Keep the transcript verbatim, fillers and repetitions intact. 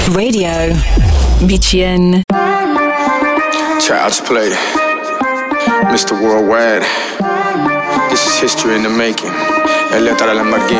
Radio B C N. Child's Play, Mister Worldwide. This is history in the making. Elettra Lamborghini.